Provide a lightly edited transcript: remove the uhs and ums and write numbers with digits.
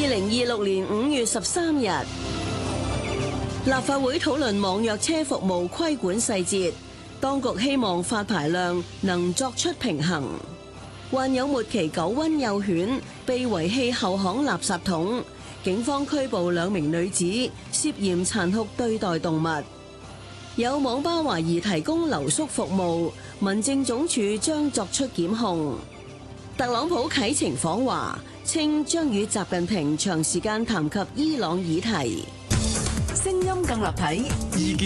2026年5月13日，立法會討論網約車服務規管細節，當局希望發牌量能作出平衡。患有末期狗瘟幼犬被遺棄後巷垃圾桶，警方拘捕2名女子涉嫌殘酷對待動物。有網吧懷疑提供留宿服務，民政總署將作出檢控。特朗普啟程訪華，稱將與習近平長時間談及伊朗議題。 聲音更立體，意見